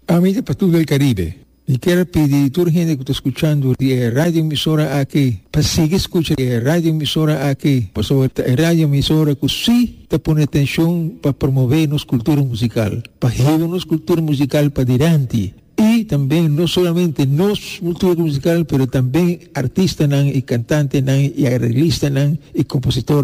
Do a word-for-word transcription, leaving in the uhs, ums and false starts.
Amiga para todo el Caribe. Y quiero pedir a toda la gente que está escuchando la radio emisora aquí, para seguir escuchando la radio emisora aquí, por sobre la radio emisora que sí te pone atención para promover nuestra cultura musical, para llevar nuestra cultura musical para adelante. Y también no solamente nuestra cultura musical, pero también artistas y cantantes y arreglistas y compositores.